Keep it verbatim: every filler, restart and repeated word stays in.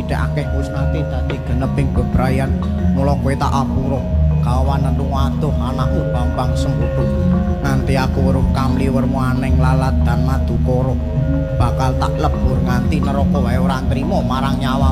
sithik akeh wis nate dadi geneping bebrayan mula kowe tak apura kawan nenung atuh anakmu Bambang Sembutu nganti aku weruh kamliwermu aneng lalat dan madukara bakal tak lebur nganti neraka wae ora nrimo marang nyawa